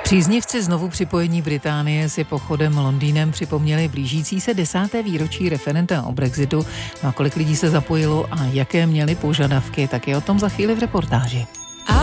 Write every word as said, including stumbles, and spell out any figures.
Příznivci znovu připojení Británie si pochodem Londýnem připomněli blížící se desáté výročí referenda o Brexitu. No a kolik lidí se zapojilo a jaké měli požadavky, tak je o tom za chvíli v reportáži.